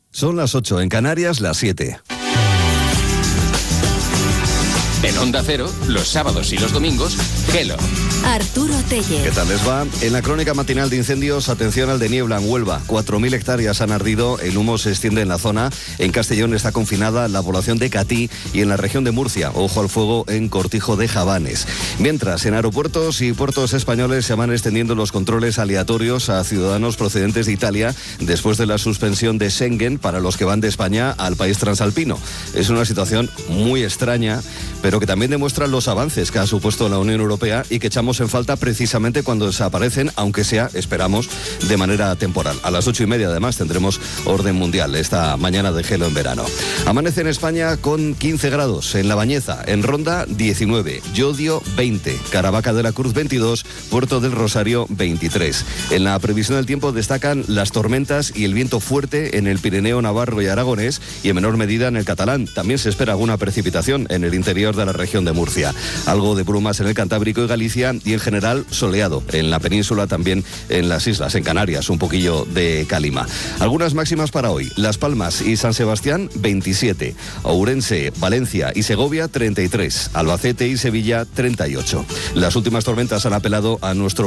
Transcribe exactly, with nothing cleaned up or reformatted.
Son las ocho, en Canarias las siete. En Onda Cero, los sábados y los domingos, Gelo. Arturo Tellez. ¿Qué tal les va? En la crónica matinal de incendios, atención al de niebla en Huelva. cuatro mil hectáreas han ardido, el humo se extiende en la zona. En Castellón está confinada la población de Catí y en la región de Murcia, ojo al fuego en Cortijo de Jabanes. Mientras, en aeropuertos y puertos españoles se van extendiendo los controles aleatorios a ciudadanos procedentes de Italia después de la suspensión de Schengen para los que van de España al país transalpino. Es una situación muy extraña, pero que también demuestra los avances que ha supuesto la Unión Europea y que echamos en falta precisamente cuando desaparecen, aunque sea, esperamos, de manera temporal. A las ocho y media además tendremos orden mundial esta mañana de Gelo en verano. Amanece en España con quince grados, en La Bañeza, en Ronda diecinueve, Llodio veinte, Caravaca de la Cruz veintidós, Puerto del Rosario veintitrés. En la previsión del tiempo destacan las tormentas y el viento fuerte en el Pirineo Navarro y Aragonés y en menor medida en el Catalán. También se espera alguna precipitación en el interior de la región de Murcia. Algo de brumas en el Cantábrico y Galicia y en general soleado en la península, también en las islas, en Canarias, un poquillo de calima. Algunas máximas para hoy: Las Palmas y San Sebastián veintisiete, Ourense, Valencia y Segovia treinta y tres, Albacete y Sevilla treinta y ocho. Las últimas tormentas han apelado a nuestro